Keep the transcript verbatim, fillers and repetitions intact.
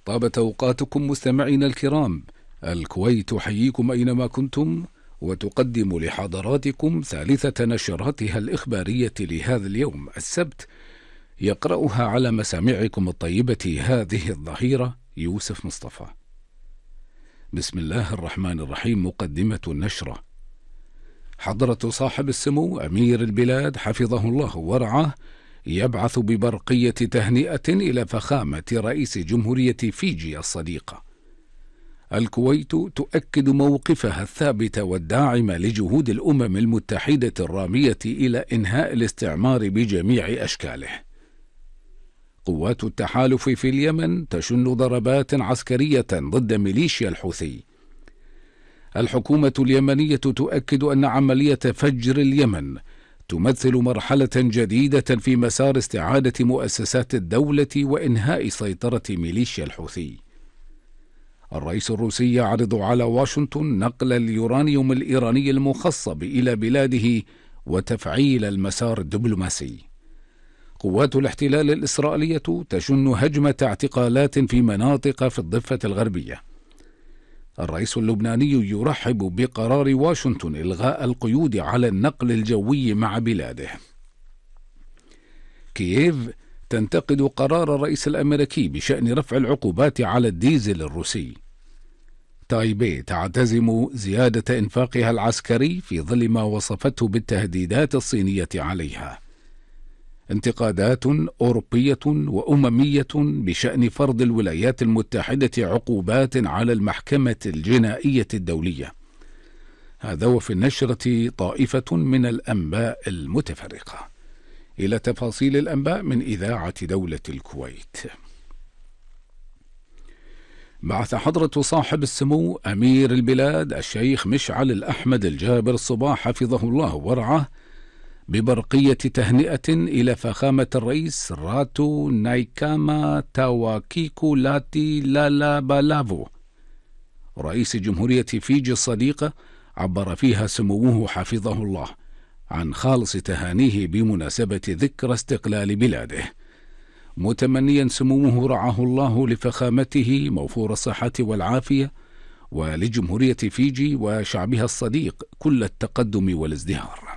طابت أوقاتكم مستمعينا الكرام. الكويت تحييكم أينما كنتم، وتقدم لحضراتكم ثالثة نشراتها الإخبارية لهذا اليوم السبت، يقرأها على مسامعكم الطيبة هذه الظهيرة يوسف مصطفى. بسم الله الرحمن الرحيم. مقدمة النشرة. حضرة صاحب السمو أمير البلاد حفظه الله ورعاه يبعث ببرقية تهنئة إلى فخامة رئيس جمهورية فيجي الصديقة. الكويت تؤكد موقفها الثابت والداعم لجهود الأمم المتحدة الرامية إلى إنهاء الاستعمار بجميع أشكاله. قوات التحالف في اليمن تشن ضربات عسكرية ضد ميليشيا الحوثي. الحكومة اليمنية تؤكد أن عملية فجر اليمن تمثل مرحلة جديدة في مسار استعادة مؤسسات الدولة وإنهاء سيطرة ميليشيا الحوثي. الرئيس الروسي يعرض على واشنطن نقل اليورانيوم الإيراني المخصب إلى بلاده وتفعيل المسار الدبلوماسي. قوات الاحتلال الإسرائيلية تشن هجمة اعتقالات في مناطق في الضفة الغربية. الرئيس اللبناني يرحب بقرار واشنطن إلغاء القيود على النقل الجوي مع بلاده. كييف تنتقد قرار الرئيس الأمريكي بشأن رفع العقوبات على الديزل الروسي. تايبي تعتزم زيادة إنفاقها العسكري في ظل ما وصفته بالتهديدات الصينية عليها. انتقادات أوروبية وأممية بشأن فرض الولايات المتحدة عقوبات على المحكمة الجنائية الدولية. هذا وفي النشرة طائفة من الأنباء المتفرقة. إلى تفاصيل الأنباء من إذاعة دولة الكويت. بعث حضرة صاحب السمو أمير البلاد الشيخ مشعل الأحمد الجابر الصباح حفظه الله ورعاه ببرقية تهنئة إلى فخامة الرئيس راتو نايكاما تاواكيكو لاتي لالا بالافو رئيس جمهورية فيجي الصديقة. عبر فيها سموه حفظه الله عن خالص تهانيه بمناسبة ذكرى استقلال بلاده، متمنيا سموه رعاه الله لفخامته موفور الصحة والعافية، ولجمهورية فيجي وشعبها الصديق كل التقدم والازدهار.